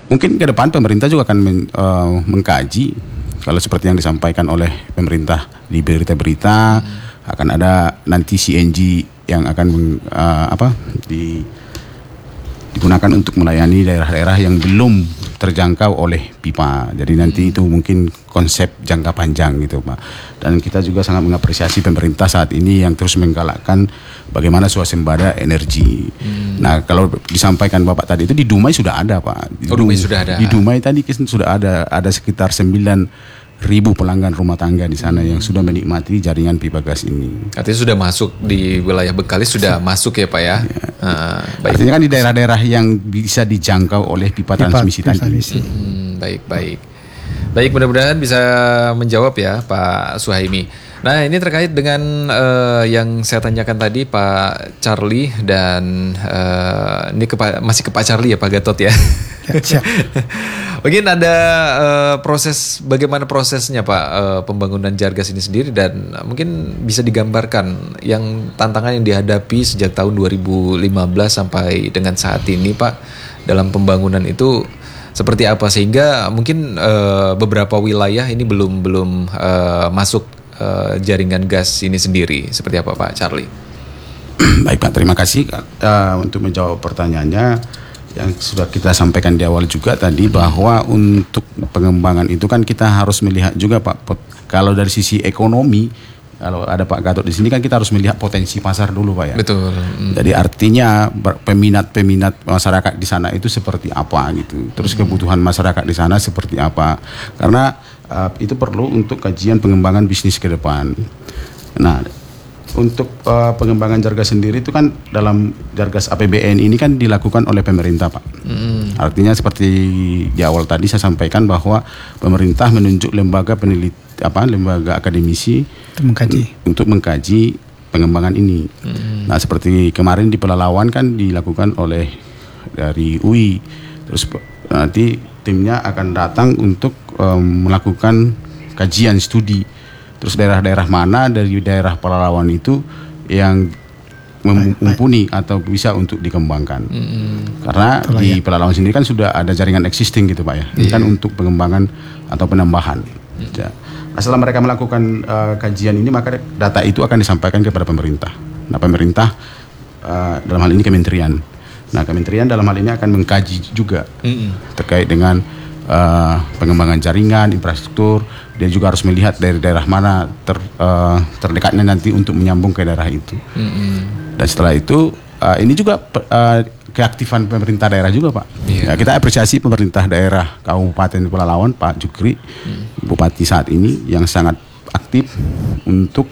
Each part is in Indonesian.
mungkin ke depan pemerintah juga akan mengkaji kalau seperti yang disampaikan oleh pemerintah di berita-berita, akan ada nanti CNG yang akan digunakan untuk melayani daerah-daerah yang belum terjangkau oleh pipa. Jadi nanti itu mungkin konsep jangka panjang gitu Pak. Dan kita juga sangat mengapresiasi pemerintah saat ini yang terus menggalakkan bagaimana swasembada energi. Nah kalau disampaikan Bapak tadi itu di Dumai sudah ada Pak. Dumai sudah ada. Di Dumai tadi sudah ada sekitar 9.000 pelanggan rumah tangga di sana yang sudah menikmati jaringan pipa gas ini. Artinya sudah masuk di wilayah Bengkalis, sudah masuk ya Pak ya. Baik. Artinya kan di daerah-daerah yang bisa dijangkau oleh pipa transmisi tadi. Baik, mudah-mudahan bisa menjawab ya Pak Suhaimi. Nah ini terkait dengan yang saya tanyakan tadi Pak Charlie dan ini masih ke Pak Charlie ya Pak Gatot ya. Siap. Mungkin ada bagaimana prosesnya Pak pembangunan Jargas ini sendiri, dan mungkin bisa digambarkan yang tantangan yang dihadapi sejak tahun 2015 sampai dengan saat ini Pak dalam pembangunan itu seperti apa, sehingga mungkin beberapa wilayah ini belum masuk jaringan gas ini sendiri, seperti apa Pak Charlie? Baik Pak, terima kasih untuk menjawab pertanyaannya. Yang sudah kita sampaikan di awal juga tadi bahwa untuk pengembangan itu kan kita harus melihat juga Pak, kalau dari sisi ekonomi, kalau ada Pak Gatot di sini kan kita harus melihat potensi pasar dulu Pak ya. Betul. Jadi artinya peminat masyarakat di sana itu seperti apa gitu. Terus kebutuhan masyarakat di sana seperti apa. Karena itu perlu untuk kajian pengembangan bisnis ke depan. Nah, untuk pengembangan Jargas sendiri itu kan dalam Jargas APBN ini kan dilakukan oleh pemerintah Pak. Artinya seperti di awal tadi saya sampaikan bahwa pemerintah menunjuk lembaga akademisi untuk mengkaji pengembangan ini. Nah seperti kemarin di Pelalawan kan dilakukan oleh dari UI. Terus nanti timnya akan datang untuk melakukan kajian studi. Terus daerah-daerah mana dari daerah Pelalawan itu yang mumpuni atau bisa untuk dikembangkan. Karena di Pelalawan sendiri kan sudah ada jaringan existing gitu Pak ya. Ini kan untuk pengembangan atau penambahan. Nah, setelah mereka melakukan kajian ini, maka data itu akan disampaikan kepada pemerintah. Nah pemerintah dalam hal ini kementerian. Nah kementerian dalam hal ini akan mengkaji juga terkait dengan pengembangan jaringan, infrastruktur. Dia juga harus melihat dari daerah mana terdekatnya nanti untuk menyambung ke daerah itu. Dan setelah itu ini juga keaktifan pemerintah daerah juga Pak. Ya, kita apresiasi pemerintah daerah Kabupaten Pelalawan Pak Jukri, Bupati saat ini yang sangat aktif untuk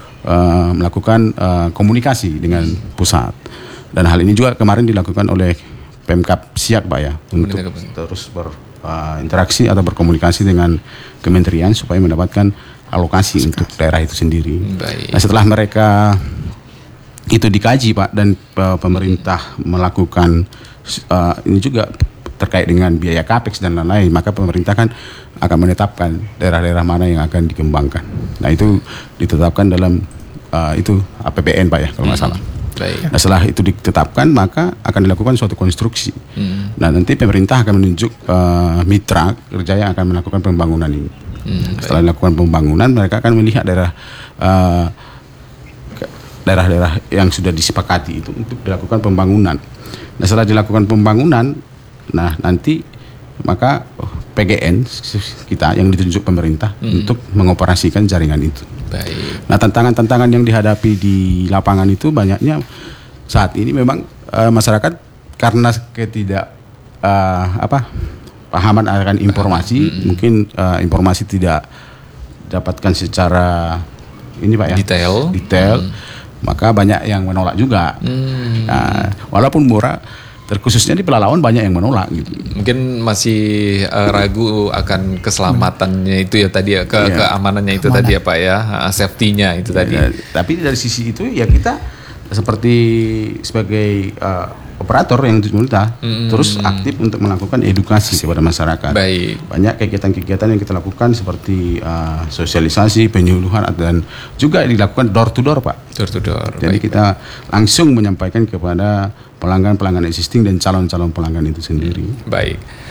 melakukan komunikasi dengan pusat. Dan hal ini juga kemarin dilakukan oleh Pemkab Siak Pak ya, untuk terus berinteraksi atau berkomunikasi dengan kementerian supaya mendapatkan alokasi untuk daerah itu sendiri. Nah setelah mereka itu dikaji Pak dan pemerintah melakukan ini juga terkait dengan biaya capex dan lain-lain, maka pemerintah kan akan menetapkan daerah-daerah mana yang akan dikembangkan. Nah itu ditetapkan dalam itu APBN Pak ya kalau nggak salah. Nah, setelah itu ditetapkan maka akan dilakukan suatu konstruksi. Nah nanti pemerintah akan menunjuk mitra kerja yang akan melakukan pembangunan ini. Setelah dilakukan pembangunan mereka akan melihat daerah-daerah yang sudah disepakati itu untuk dilakukan pembangunan. Nah setelah dilakukan pembangunan, nah nanti maka PGN kita yang ditunjuk pemerintah untuk mengoperasikan jaringan itu. Nah tantangan-tantangan yang dihadapi di lapangan itu banyaknya saat ini memang masyarakat karena pahaman akan informasi, mungkin informasi tidak dapatkan secara ini Pak ya detail, maka banyak yang menolak juga. Nah, walaupun murah, terkhususnya di Pelalawan banyak yang menolak gitu. Mungkin masih ragu akan keselamatannya itu ya tadi ya, keamanannya itu tadi ya Pak ya, safety-nya itu tadi. Tapi dari sisi itu ya kita seperti sebagai operator yang pemerintah terus aktif untuk melakukan edukasi kepada masyarakat. Banyak kegiatan-kegiatan yang kita lakukan seperti sosialisasi, penyuluhan dan juga dilakukan door to door Pak. Door to door. Jadi kita langsung menyampaikan kepada pelanggan existing dan calon-calon pelanggan itu sendiri. Baik.